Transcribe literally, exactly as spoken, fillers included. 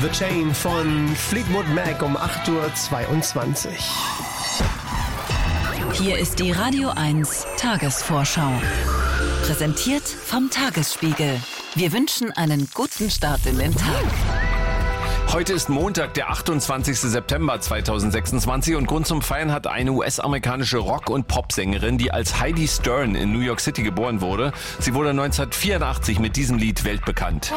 The Chain von Fleetwood Mac um acht Uhr zweiundzwanzig. Hier ist die Radio eins Tagesvorschau. Präsentiert vom Tagesspiegel. Wir wünschen einen guten Start in den Tag. Heute ist Montag, der achtundzwanzigste September zweitausendsechsundzwanzig und Grund zum Feiern hat eine U S-amerikanische Rock- und Popsängerin, die als Heidi Stern in New York City geboren wurde. Sie wurde neunzehnhundertvierundachtzig mit diesem Lied weltbekannt.